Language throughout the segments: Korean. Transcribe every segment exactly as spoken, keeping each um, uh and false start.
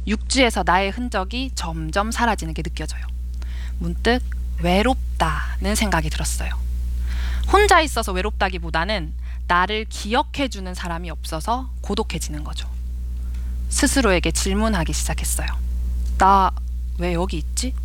육지에서 나의 흔적이 점점 사라지는 게 느껴져요. 문득 외롭다는 생각이 들었어요. 혼자 있어서 외롭다기보다는 나를 기억해주는 사람이 없어서 고독해지는 거죠. 스스로에게 질문하기 시작했어요. 나 왜 여기 있지?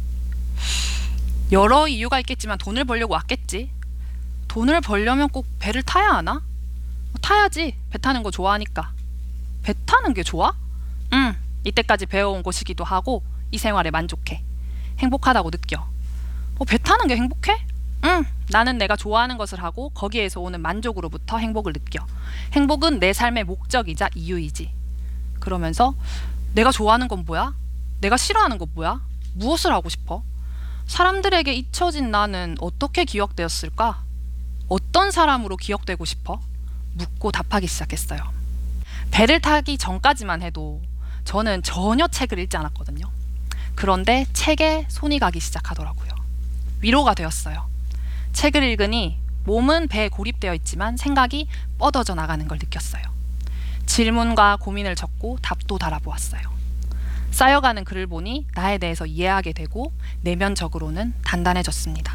여러 이유가 있겠지만 돈을 벌려고 왔겠지. 돈을 벌려면 꼭 배를 타야 하나? 타야지. 배 타는 거 좋아하니까. 배 타는 게 좋아? 응. 이때까지 배워온 곳이기도 하고 이 생활에 만족해. 행복하다고 느껴. 어, 배 타는 게 행복해? 응. 나는 내가 좋아하는 것을 하고 거기에서 오는 만족으로부터 행복을 느껴. 행복은 내 삶의 목적이자 이유이지. 그러면서 내가 좋아하는 건 뭐야? 내가 싫어하는 건 뭐야? 무엇을 하고 싶어? 사람들에게 잊혀진 나는 어떻게 기억되었을까? 어떤 사람으로 기억되고 싶어? 묻고 답하기 시작했어요. 배를 타기 전까지만 해도 저는 전혀 책을 읽지 않았거든요. 그런데 책에 손이 가기 시작하더라고요. 위로가 되었어요. 책을 읽으니 몸은 배에 고립되어 있지만 생각이 뻗어져 나가는 걸 느꼈어요. 질문과 고민을 적고 답도 달아보았어요. 쌓여가는 글을 보니 나에 대해서 이해하게 되고 내면적으로는 단단해졌습니다.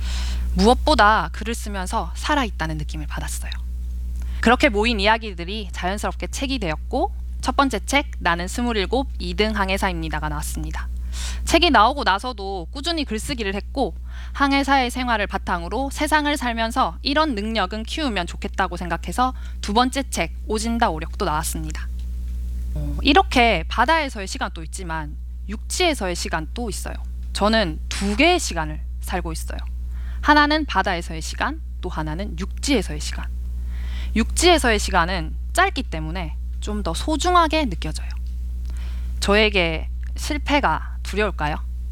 무엇보다 글을 쓰면서 살아있다는 느낌을 받았어요. 그렇게 모인 이야기들이 자연스럽게 책이 되었고 첫 번째 책 나는 스물일곱 이 등 항해사입니다가 나왔습니다. 책이 나오고 나서도 꾸준히 글쓰기를 했고 항해사의 생활을 바탕으로 세상을 살면서 이런 능력은 키우면 좋겠다고 생각해서 두 번째 책 오진다 오력도 나왔습니다. 어, 이렇게 바다에서의 시간도 있지만 육지에서의 시간도 있어요. 저는 두 개의 시간을 살고 있어요. 하나는 바다에서의 시간, 또 하나는 육지에서의 시간. 육지에서의 시간은 짧기 때문에 좀 더 소중하게 느껴져요. 저에게 실패가 두려울까요?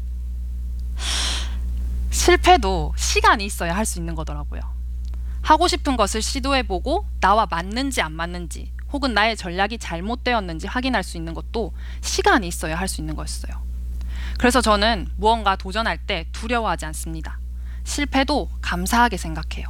실패도 시간이 있어야 할 수 있는 거더라고요. 하고 싶은 것을 시도해보고 나와 맞는지 안 맞는지 혹은 나의 전략이 잘못되었는지 확인할 수 있는 것도 시간이 있어야 할 수 있는 거였어요. 그래서 저는 무언가 도전할 때 두려워하지 않습니다. 실패도 감사하게 생각해요.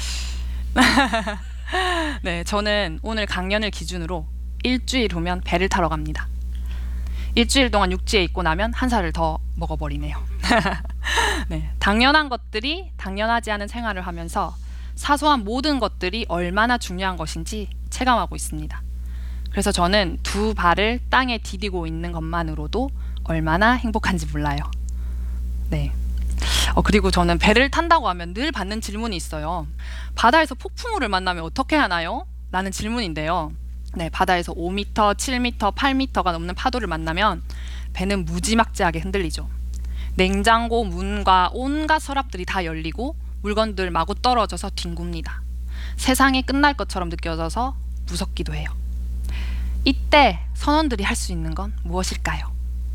네, 저는 오늘 강연을 기준으로 일주일 후면 배를 타러 갑니다. 일주일 동안 육지에 있고 나면 한 살을 더 먹어버리네요. 네, 당연한 것들이 당연하지 않은 생활을 하면서 사소한 모든 것들이 얼마나 중요한 것인지 체감하고 있습니다. 그래서 저는 두 발을 땅에 디디고 있는 것만으로도 얼마나 행복한지 몰라요. 네. 어, 그리고 저는 배를 탄다고 하면 늘 받는 질문이 있어요. 바다에서 폭풍우를 만나면 어떻게 하나요? 라는 질문인데요. 네, 바다에서 오 미터, 칠 미터, 팔 미터가 넘는 파도를 만나면 배는 무지막지하게 흔들리죠. 냉장고 문과 온갖 서랍들이 다 열리고 물건들 마구 떨어져서 뒹굽니다. 세상이 끝날 것처럼 느껴져서 무섭기도 해요. 이때 선원들이 할 수 있는 건 무엇일까요?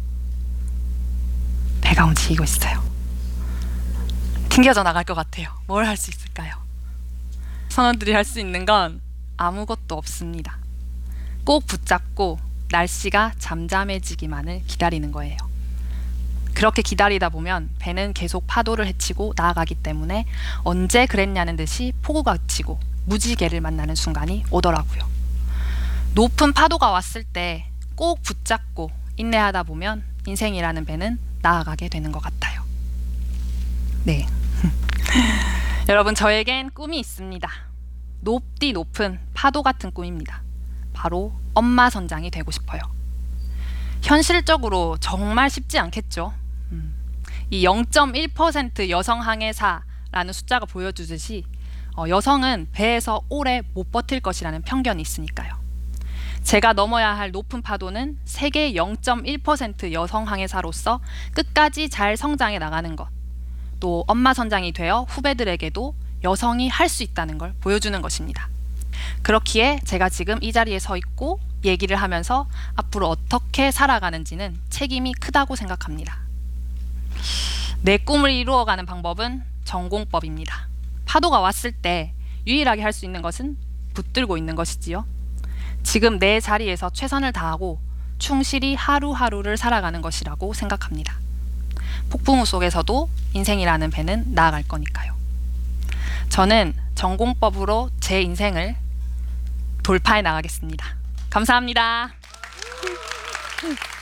배가 움직이고 있어요. 튕겨져 나갈 것 같아요. 뭘 할 수 있을까요? 선원들이 할 수 있는 건 아무것도 없습니다. 꼭 붙잡고 날씨가 잠잠해지기만을 기다리는 거예요. 그렇게 기다리다 보면 배는 계속 파도를 헤치고 나아가기 때문에 언제 그랬냐는 듯이 폭우가 그치고 무지개를 만나는 순간이 오더라고요. 높은 파도가 왔을 때 꼭 붙잡고 인내하다 보면 인생이라는 배는 나아가게 되는 것 같아요. 네. 여러분, 저에겐 꿈이 있습니다. 높디 높은 파도 같은 꿈입니다. 바로 엄마 선장이 되고 싶어요. 현실적으로 정말 쉽지 않겠죠. 음. 이 영 점 일 퍼센트 여성 항해사라는 숫자가 보여주듯이 어, 여성은 배에서 오래 못 버틸 것이라는 편견이 있으니까요. 제가 넘어야 할 높은 파도는 세계 영 점 일 퍼센트 여성 항해사로서 끝까지 잘 성장해 나가는 것, 또 엄마 선장이 되어 후배들에게도 여성이 할 수 있다는 걸 보여주는 것입니다. 그렇기에 제가 지금 이 자리에 서 있고 얘기를 하면서 앞으로 어떻게 살아가는지는 책임이 크다고 생각합니다. 내 꿈을 이루어가는 방법은 전공법입니다. 파도가 왔을 때 유일하게 할 수 있는 것은 붙들고 있는 것이지요. 지금 내 자리에서 최선을 다하고 충실히 하루하루를 살아가는 것이라고 생각합니다. 폭풍우 속에서도 인생이라는 배는 나아갈 거니까요. 저는 전공법으로 제 인생을 돌파해 나가겠습니다. 감사합니다.